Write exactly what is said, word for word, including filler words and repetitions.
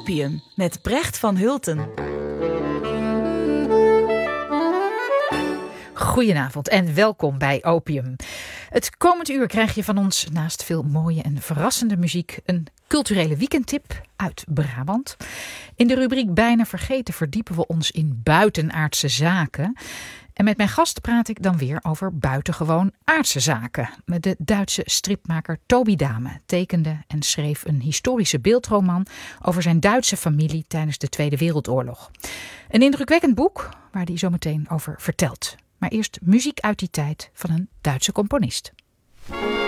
Opium met Brecht van Hulten. Goedenavond en welkom bij Opium. Het komend uur krijg je van ons naast veel mooie en verrassende muziek een culturele weekendtip uit Brabant. In de rubriek Bijna Vergeten verdiepen we ons in buitenaardse zaken. En met mijn gast praat ik dan weer over buitengewoon aardse zaken. De Duitse stripmaker Toby Dame tekende en schreef een historische beeldroman over zijn Duitse familie tijdens de Tweede Wereldoorlog. Een indrukwekkend boek waar hij zo meteen over vertelt. Maar eerst muziek uit die tijd van een Duitse componist.